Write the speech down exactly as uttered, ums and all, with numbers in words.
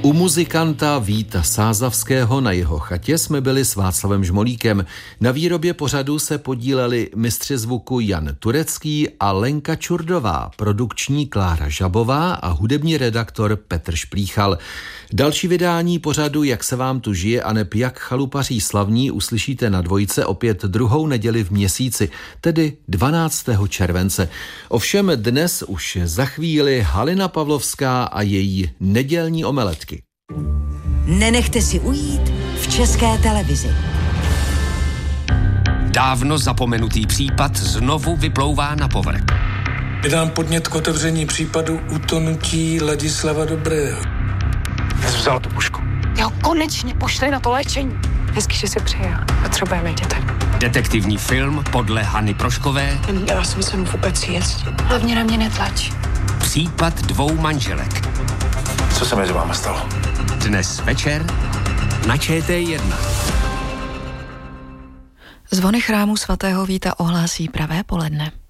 U muzikanta Víta Sázavského na jeho chatě jsme byli s Václavem Žmolíkem. Na výrobě pořadu se podíleli mistři zvuku Jan Turecký a Lenka Čurdová, produkční Klára Žabová a hudební redaktor Petr Šplíchal. Další vydání pořadu Jak se vám tu žije aneb Jak chalupaří slavní uslyšíte na Dvojce opět druhou neděli v měsíci, tedy dvanáctého července. Ovšem dnes už za chvíli Halina Pavlovská a její nedělní omeletky. Nenechte si ujít v České televizi. Dávno zapomenutý případ znovu vyplouvá na povrch. Vydám podnět k otevření případu utonutí Ladislava Dobrého. Já jsem vzal tu pušku. Jo, konečně pošli na to léčení. Hezky, že jsi přijel. Potřebujeme děti. Detektivní film podle Hany Proškové. Já jsem sem vůbec jíst. Hlavně na mě netlač. Případ dvou manželek. Co se mezi váma stalo? Dnes večer na Č T jedna. Zvony chrámu svatého Víta ohlásí pravé poledne.